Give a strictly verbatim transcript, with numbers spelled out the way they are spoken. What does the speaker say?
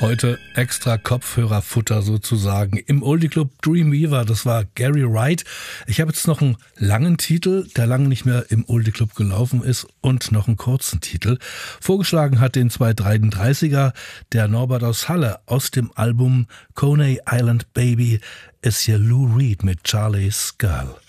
Heute extra Kopfhörerfutter sozusagen. Im Oldie Club Dreamweaver, das war Gary Wright. Ich habe jetzt noch einen langen Titel, der lange nicht mehr im Oldie Club gelaufen ist, und noch einen kurzen Titel. Vorgeschlagen hat den zwei dreiunddreißiger der Norbert aus Halle aus dem Album Coney Island Baby ist hier Lou Reed mit Charlie's Girl.